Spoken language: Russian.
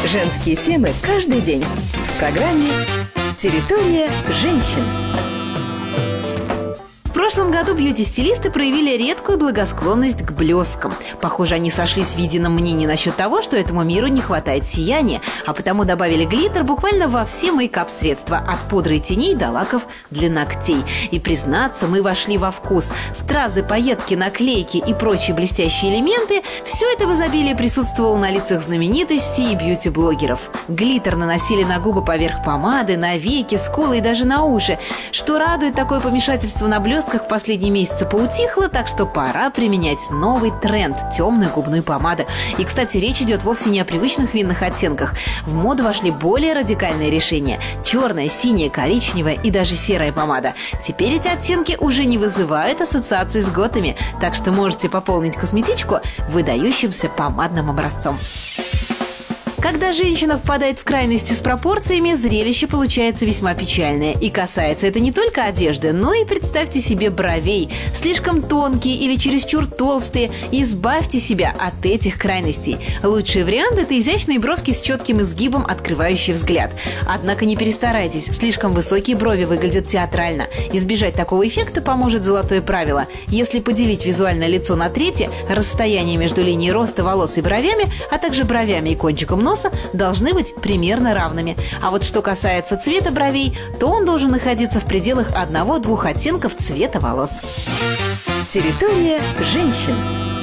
Женские темы каждый день в программе «Территория женщин». В прошлом году бьюти-стилисты проявили редкую благосклонность к блескам. Похоже, они сошлись в едином мнении насчет того, что этому миру не хватает сияния, а потому добавили глиттер буквально во все мейкап-средства, от пудры и теней до лаков для ногтей. И, признаться, мы вошли во вкус. Стразы, пайетки, наклейки и прочие блестящие элементы – все это в изобилии присутствовало на лицах знаменитостей и бьюти-блогеров. Глиттер наносили на губы поверх помады, на веки, скулы и даже на уши. Что радует, такое помешательство на блестках в последние месяцы поутихло, так что пора применять новый тренд – темную губную помаду. И, кстати, речь идет вовсе не о привычных винных оттенках. В моду вошли более радикальные решения – черная, синяя, коричневая и даже серая помада. Теперь эти оттенки уже не вызывают ассоциаций с готами, так что можете пополнить косметичку выдающимся помадным образцом. Когда женщина впадает в крайности с пропорциями, зрелище получается весьма печальное. И касается это не только одежды, но и, представьте себе, бровей. Слишком тонкие или чересчур толстые. Избавьте себя от этих крайностей. Лучший вариант – это изящные бровки с четким изгибом, открывающие взгляд. Однако не перестарайтесь, слишком высокие брови выглядят театрально. Избежать такого эффекта поможет золотое правило. Если поделить визуальное лицо на трети, расстояние между линией роста волос и бровями, а также бровями и кончиком носа должны быть примерно равными. А вот что касается цвета бровей, то он должен находиться в пределах 1-2 оттенков цвета волос. Территория женщин.